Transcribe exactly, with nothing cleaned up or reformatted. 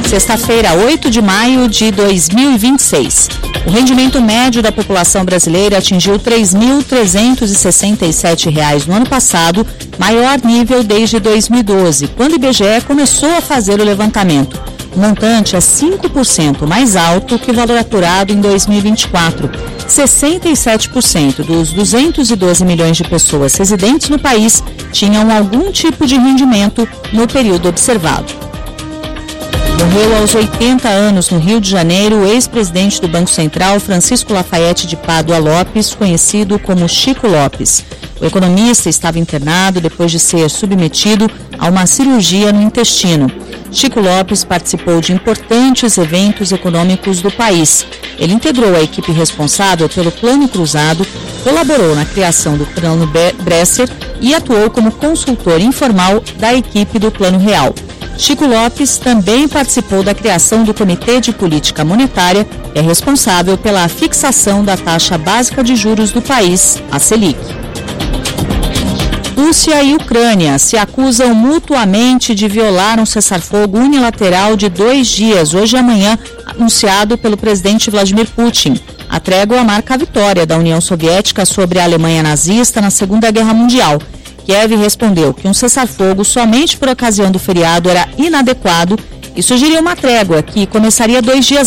Sexta-feira, oito de maio de dois mil e vinte e seis. O rendimento médio da população brasileira atingiu três mil trezentos e sessenta e sete reais no ano passado, maior nível desde dois mil e doze, quando o I B G E começou a fazer o levantamento. O montante é cinco por cento mais alto que o valor apurado em dois mil e vinte e quatro. sessenta e sete por cento dos duzentos e doze milhões de pessoas residentes no país tinham algum tipo de rendimento no período observado. Morreu aos oitenta anos no Rio de Janeiro o ex-presidente do Banco Central, Francisco Lafayette de Pádua Lopes, conhecido como Chico Lopes. O economista estava internado depois de ser submetido a uma cirurgia no intestino. Chico Lopes participou de importantes eventos econômicos do país. Ele integrou a equipe responsável pelo Plano Cruzado, colaborou na criação do Plano Bresser e atuou como consultor informal da equipe do Plano Real. Chico Lopes também participou da criação do Comitê de Política Monetária, que é responsável pela fixação da taxa básica de juros do país, a Selic. Rússia e Ucrânia se acusam mutuamente de violar um cessar-fogo unilateral de dois dias, hoje e amanhã, anunciado pelo presidente Vladimir Putin. A trégua marca a vitória da União Soviética sobre a Alemanha nazista na Segunda Guerra Mundial. Kiev respondeu que um cessar-fogo somente por ocasião do feriado era inadequado e sugeriu uma trégua que começaria dois dias